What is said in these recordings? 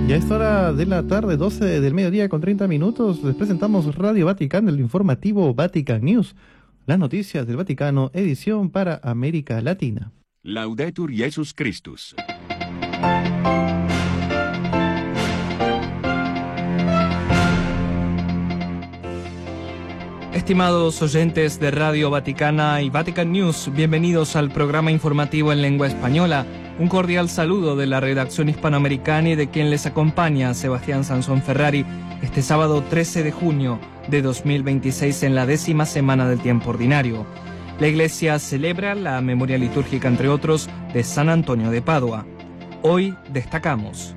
Y a esta hora de la tarde, 12 del mediodía con 30 minutos, les presentamos Radio Vaticano, el informativo Vatican News, las noticias del Vaticano, edición para América Latina. Laudetur Jesus Christus. Estimados oyentes de Radio Vaticana y Vatican News, bienvenidos al programa informativo en lengua española. Un cordial saludo de la redacción hispanoamericana y de quien les acompaña, Sebastián Sansón Ferrari, este sábado 13 de junio de 2026 en la 10ª semana del tiempo ordinario. La Iglesia celebra la memoria litúrgica, entre otros, de San Antonio de Padua. Hoy destacamos: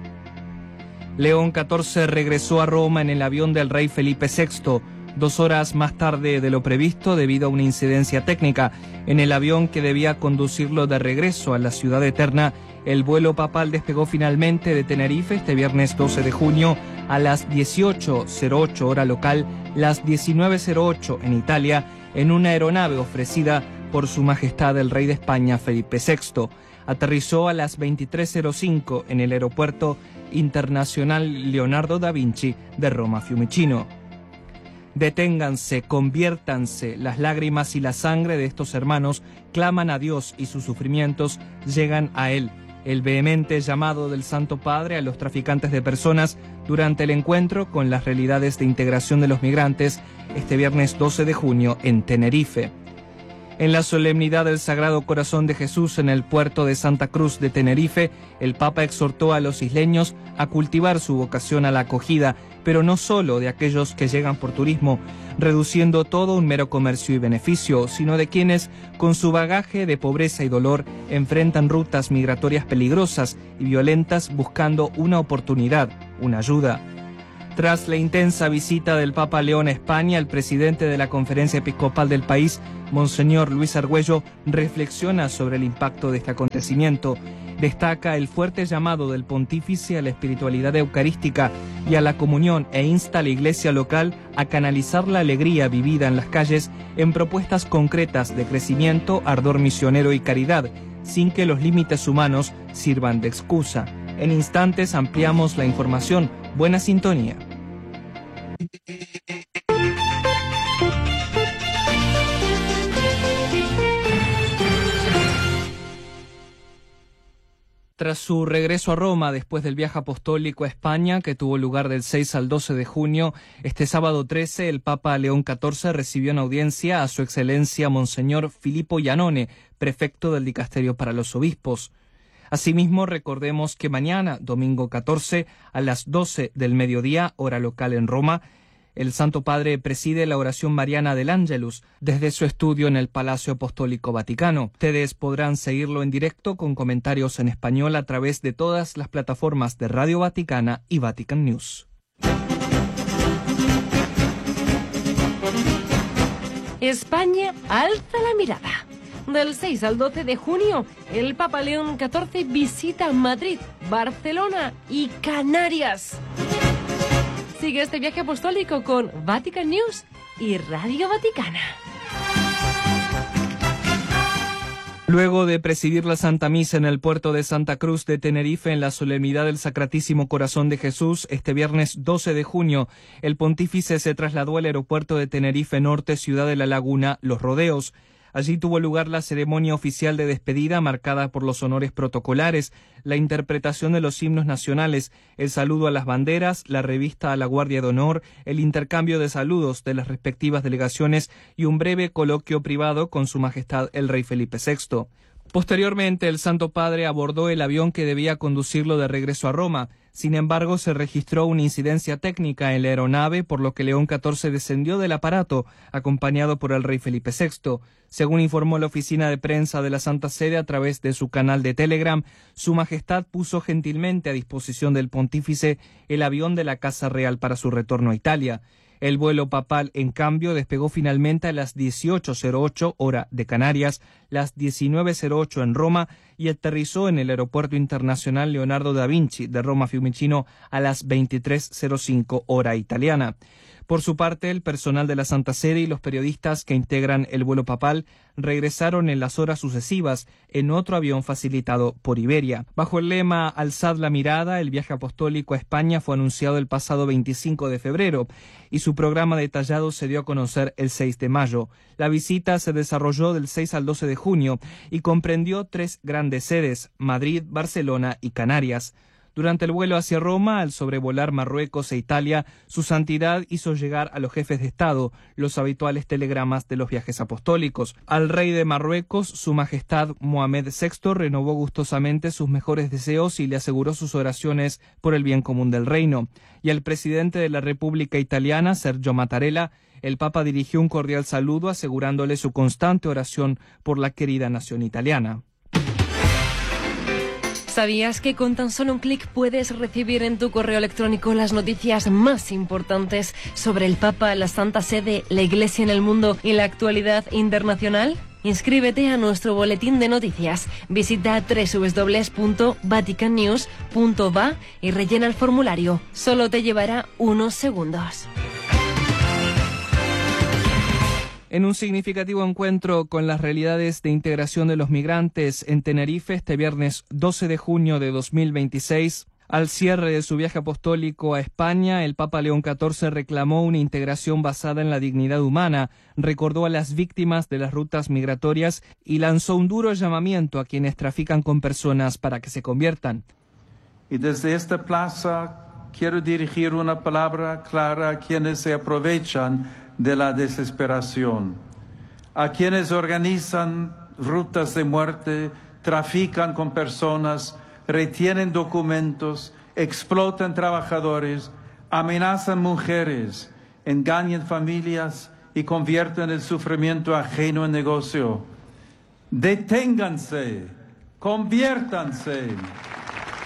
León XIV regresó a Roma en el avión del rey Felipe VI, 2 horas más tarde de lo previsto debido a una incidencia técnica. En el avión que debía conducirlo de regreso a la ciudad eterna, el vuelo papal despegó finalmente de Tenerife este viernes 12 de junio a las 18:08 hora local, las 19:08 en Italia, en una aeronave ofrecida por Su Majestad el Rey de España Felipe VI. Aterrizó a las 23:05 en el Aeropuerto Internacional Leonardo da Vinci de Roma Fiumicino. Deténganse, conviértanse, las lágrimas y la sangre de estos hermanos claman a Dios y sus sufrimientos llegan a Él. El vehemente llamado del Santo Padre a los traficantes de personas durante el encuentro con las realidades de integración de los migrantes este viernes 12 de junio en Tenerife. En la solemnidad del Sagrado Corazón de Jesús en el puerto de Santa Cruz de Tenerife, el Papa exhortó a los isleños a cultivar su vocación a la acogida, pero no solo de aquellos que llegan por turismo, reduciendo todo un mero comercio y beneficio, sino de quienes, con su bagaje de pobreza y dolor, enfrentan rutas migratorias peligrosas y violentas buscando una oportunidad, una ayuda. Tras la intensa visita del Papa León a España, el presidente de la Conferencia Episcopal del país, Monseñor Luis Argüello, reflexiona sobre el impacto de este acontecimiento. Destaca el fuerte llamado del pontífice a la espiritualidad eucarística y a la comunión e insta a la iglesia local a canalizar la alegría vivida en las calles en propuestas concretas de crecimiento, ardor misionero y caridad, sin que los límites humanos sirvan de excusa. En instantes ampliamos la información. Buena sintonía. Tras su regreso a Roma después del viaje apostólico a España, que tuvo lugar del 6 al 12 de junio, este sábado 13 el Papa León XIV recibió en audiencia a su excelencia Monseñor Filippo Iannone, prefecto del Dicasterio para los Obispos. Asimismo, recordemos que mañana, domingo 14, a las 12 del mediodía, hora local en Roma, el Santo Padre preside la oración mariana del Ángelus desde su estudio en el Palacio Apostólico Vaticano. Ustedes podrán seguirlo en directo con comentarios en español a través de todas las plataformas de Radio Vaticana y Vatican News. España alza la mirada. Del 6 al 12 de junio, el Papa León XIV visita Madrid, Barcelona y Canarias. Sigue este viaje apostólico con Vatican News y Radio Vaticana. Luego de presidir la Santa Misa en el puerto de Santa Cruz de Tenerife en la solemnidad del Sacratísimo Corazón de Jesús, este viernes 12 de junio, el pontífice se trasladó al aeropuerto de Tenerife Norte, ciudad de la Laguna, Los Rodeos. Allí tuvo lugar la ceremonia oficial de despedida marcada por los honores protocolares, la interpretación de los himnos nacionales, el saludo a las banderas, la revista a la Guardia de Honor, el intercambio de saludos de las respectivas delegaciones y un breve coloquio privado con Su Majestad el Rey Felipe VI. Posteriormente, el Santo Padre abordó el avión que debía conducirlo de regreso a Roma. Sin embargo, se registró una incidencia técnica en la aeronave, por lo que León XIV descendió del aparato, acompañado por el Rey Felipe VI. Según informó la oficina de prensa de la Santa Sede a través de su canal de Telegram, Su Majestad puso gentilmente a disposición del pontífice el avión de la Casa Real para su retorno a Italia. El vuelo papal, en cambio, despegó finalmente a las 18:08 hora de Canarias, las 19:08 en Roma y aterrizó en el Aeropuerto Internacional Leonardo da Vinci de Roma Fiumicino a las 23:05 hora italiana. Por su parte, el personal de la Santa Sede y los periodistas que integran el vuelo papal regresaron en las horas sucesivas en otro avión facilitado por Iberia. Bajo el lema Alzad la mirada, el viaje apostólico a España fue anunciado el pasado 25 de febrero y su programa detallado se dio a conocer el 6 de mayo. La visita se desarrolló del 6 al 12 de junio y comprendió 3 grandes sedes: Madrid, Barcelona y Canarias. Durante el vuelo hacia Roma, al sobrevolar Marruecos e Italia, su santidad hizo llegar a los jefes de Estado los habituales telegramas de los viajes apostólicos. Al rey de Marruecos, su majestad Mohamed VI renovó gustosamente sus mejores deseos y le aseguró sus oraciones por el bien común del reino. Y al presidente de la República Italiana, Sergio Mattarella, el Papa dirigió un cordial saludo asegurándole su constante oración por la querida nación italiana. ¿Sabías que con tan solo un clic puedes recibir en tu correo electrónico las noticias más importantes sobre el Papa, la Santa Sede, la Iglesia en el mundo y la actualidad internacional? Inscríbete a nuestro boletín de noticias. Visita www.vaticannews.va y rellena el formulario. Solo te llevará unos segundos. En un significativo encuentro con las realidades de integración de los migrantes en Tenerife este viernes 12 de junio de 2026, al cierre de su viaje apostólico a España, el Papa León XIV reclamó una integración basada en la dignidad humana, recordó a las víctimas de las rutas migratorias y lanzó un duro llamamiento a quienes trafican con personas para que se conviertan. Y desde esta plaza quiero dirigir una palabra clara a quienes se aprovechan de la desesperación, a quienes organizan rutas de muerte, trafican con personas, retienen documentos, explotan trabajadores, amenazan mujeres, engañan familias y convierten el sufrimiento ajeno en negocio. Deténganse, conviértanse.